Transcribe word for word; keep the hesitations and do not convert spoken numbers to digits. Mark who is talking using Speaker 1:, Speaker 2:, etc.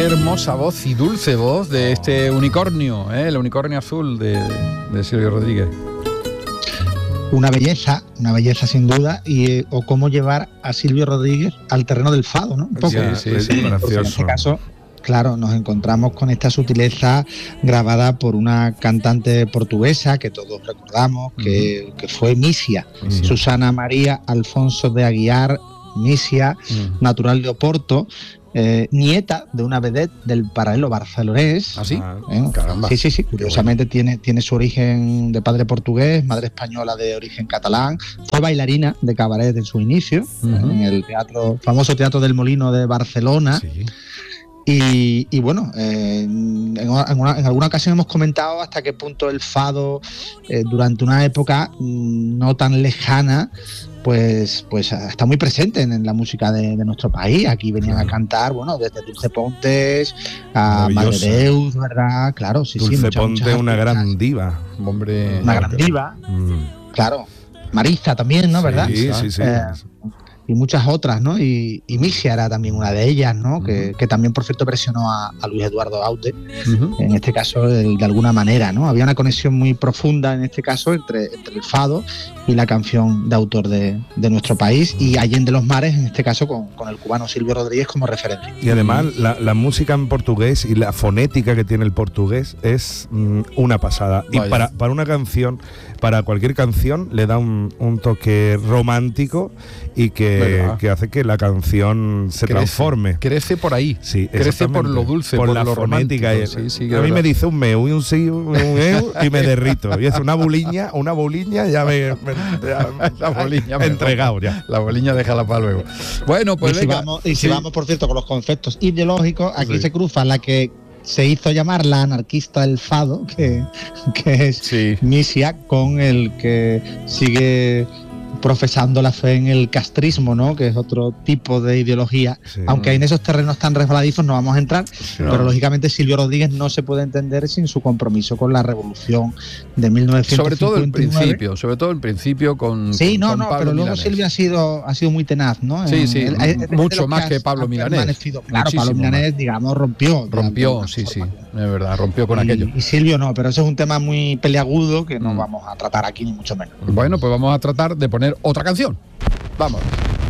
Speaker 1: Qué hermosa voz y dulce voz de este unicornio, ¿eh? El unicornio azul de, de Silvio Rodríguez.
Speaker 2: Una belleza, una belleza sin duda, y eh, o cómo llevar a Silvio Rodríguez al terreno del fado, ¿no? Un poco.
Speaker 1: Sí, sí, sí, sí.
Speaker 2: Porque en este caso, claro, nos encontramos con esta sutileza grabada por una cantante portuguesa que todos recordamos, que, uh-huh. que fue Misia, uh-huh. Susana María Alfonso de Aguiar Misia, uh-huh. natural de Oporto. Eh, nieta de una vedette del paralelo barcelonés.
Speaker 1: ¿Ah, sí?
Speaker 2: ¿Eh?
Speaker 1: Caramba.
Speaker 2: Sí, sí, sí. Curiosamente bueno. tiene, tiene su origen de padre portugués, madre española de origen catalán. Fue bailarina de cabaret en su inicio, uh-huh. en el teatro, famoso Teatro del Molino de Barcelona. Sí. Y, y bueno, eh, en, en, una, en alguna ocasión hemos comentado hasta qué punto el fado, eh, durante una época mmm, no tan lejana, pues pues está muy presente en, en la música de, de nuestro país. Aquí venían claro. a cantar, bueno, desde Dulce Pontes a Madre Deus, ¿verdad? Claro, sí,
Speaker 3: Dulce
Speaker 2: sí. Dulce
Speaker 3: Pontes, una gran diva, hombre.
Speaker 2: Una gran diva, mm. claro. Marisa también, ¿no? Sí, ¿verdad?
Speaker 3: Sí, sí, sí.
Speaker 2: Eh, y muchas otras, ¿no? Y, y Misia era también una de ellas, ¿no? Uh-huh. Que, que también, por cierto, versionó a, a Luis Eduardo Aute, uh-huh. en este caso, de, de alguna manera, ¿no? Había una conexión muy profunda, en este caso, entre, entre el fado y la canción de autor de, de nuestro país, y Allende los Mares, en este caso, con, con el cubano Silvio Rodríguez como referencia.
Speaker 3: Y además, la, la música en portugués y la fonética que tiene el portugués es mm, una pasada. Vaya. Y para, para una canción, para cualquier canción, le da un, un toque romántico y que, que hace que la canción se crece, transforme.
Speaker 1: Crece por ahí.
Speaker 3: Sí,
Speaker 1: crece por lo dulce,
Speaker 3: por,
Speaker 1: por
Speaker 3: la
Speaker 1: lo
Speaker 3: fonética.
Speaker 1: romántico. Sí, sí,
Speaker 3: a mí me dice un meu y un sí, un eu y me derrito. Y es una buliña, una buliña, ya me, me ya,
Speaker 1: la boliña
Speaker 3: me he entregado ya.
Speaker 1: La boliña déjala para luego. Bueno, pues
Speaker 2: y si, vamos, y si sí. vamos, por cierto, con los conceptos ideológicos, aquí sí. se cruza la que se hizo llamar la anarquista del fado, que, que es sí. Misia, con el que sigue profesando la fe en el castrismo, ¿no? Que es otro tipo de ideología, sí. aunque en esos terrenos tan resbaladizos no vamos a entrar, sí. pero lógicamente Silvio Rodríguez no se puede entender sin su compromiso con la revolución de mil novecientos cincuenta y nueve.
Speaker 1: Sobre todo el principio, sobre todo el principio con
Speaker 2: Sí,
Speaker 1: con,
Speaker 2: no,
Speaker 1: con
Speaker 2: no,
Speaker 1: Pablo
Speaker 2: pero luego
Speaker 1: Milanés.
Speaker 2: Silvio ha sido ha sido muy tenaz, ¿no?
Speaker 1: Sí, sí,
Speaker 2: el, el, el,
Speaker 1: mucho más que Pablo Milanés.
Speaker 2: Claro, Pablo Milanés, digamos, rompió.
Speaker 1: Rompió, sí, sí, es verdad, rompió con
Speaker 2: y,
Speaker 1: aquello.
Speaker 2: Y Silvio no, pero eso es un tema muy peliagudo que no mm. vamos a tratar aquí ni mucho menos.
Speaker 1: Bueno, pues vamos a tratar de poner otra canción. Vamos.